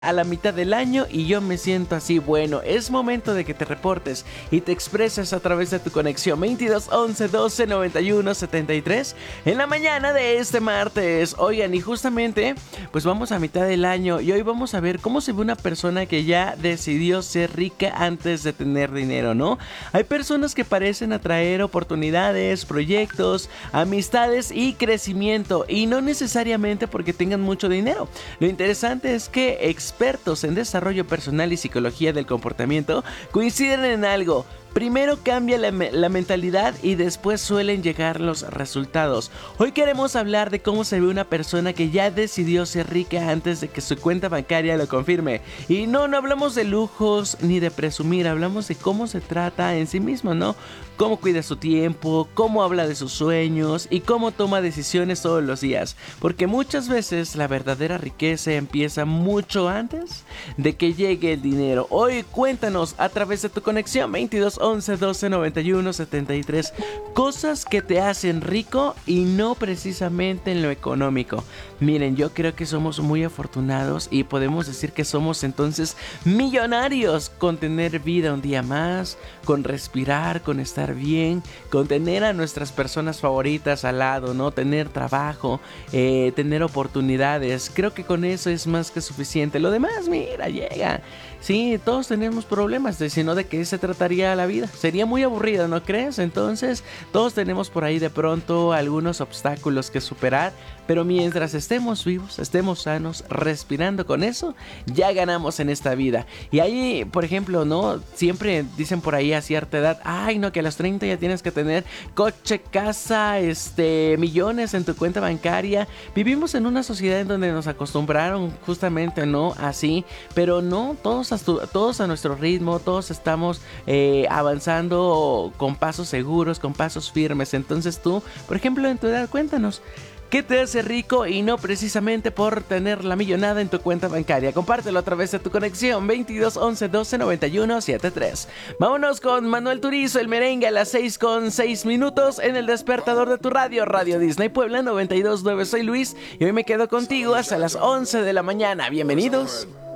a la mitad del año y yo me siento así. Bueno, es momento de que te reportes y te expreses a través de tu conexión 22 11 12 91 73 en la mañana de este martes. Oigan, y justamente pues vamos a mitad del año y hoy vamos a ver cómo se ve una persona que ya decidió ser rica antes de tener dinero, ¿no? Hay personas que parecen atraer oportunidades, proyectos, amistades y crecimiento, y no necesariamente porque tengan mucho dinero. Lo interesante es que expertos en desarrollo personal y psicología del comportamiento coinciden en algo. Primero cambia la mentalidad y después suelen llegar los resultados. Hoy queremos hablar de cómo se ve una persona que ya decidió ser rica antes de que su cuenta bancaria lo confirme. Y no hablamos de lujos ni de presumir, hablamos de cómo se trata en sí mismo, ¿no? Cómo cuida su tiempo, cómo habla de sus sueños y cómo toma decisiones todos los días. Porque muchas veces la verdadera riqueza empieza mucho antes de que llegue el dinero. Hoy cuéntanos a través de tu conexión 22 11 12 91 73 cosas que te hacen rico y no precisamente en lo económico. Miren, yo creo que somos muy afortunados y podemos decir que somos entonces millonarios con tener vida un día más, con respirar, con estar bien, con tener a nuestras personas favoritas al lado, ¿no? Tener trabajo, tener oportunidades. Creo que con eso es más que suficiente. Lo demás, mira, llega. Sí, todos tenemos problemas, si no, ¿de qué se trataría la vida? Sería muy aburrida, ¿no crees? Entonces, todos tenemos por ahí de pronto algunos obstáculos que superar, pero mientras estemos vivos, estemos sanos, respirando con eso, ya ganamos en esta vida. Y ahí, por ejemplo, ¿no? Siempre dicen por ahí a cierta edad, ay, no, que a los 30 ya tienes que tener coche, casa, millones en tu cuenta bancaria. Vivimos en una sociedad en donde nos acostumbraron justamente, ¿no? Así, pero no, todos a nuestro ritmo, todos estamos avanzando con pasos seguros, con pasos firmes. Entonces tú, por ejemplo, en tu edad, cuéntanos, ¿qué te hace rico y no precisamente por tener la millonada en tu cuenta bancaria? Compártelo a través de tu conexión 22 11 12 91 73. Vámonos con Manuel Turizo, el merengue a las 6:06 en el despertador de tu radio, Radio Disney Puebla 92.9. Soy Luis y hoy me quedo contigo hasta las 11 de la mañana. Bienvenidos.